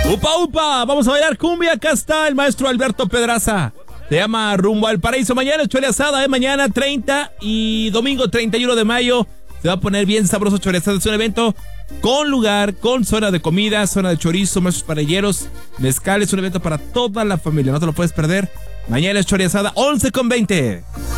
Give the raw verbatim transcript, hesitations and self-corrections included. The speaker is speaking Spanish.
Upa, upa, vamos a bailar cumbia. Acá está el maestro Alberto Pedraza. Se llama Rumbo al Paraíso. Mañana es chole asada, ¿eh? Mañana treinta y domingo treinta y uno de mayo. Se va a poner bien sabroso chole asada. Es un evento con lugar, con zona de comida, zona de chorizo, maestros parrilleros, mezcal. Es un evento para toda la familia, no te lo puedes perder. Mañana es chole asada, once con veinte.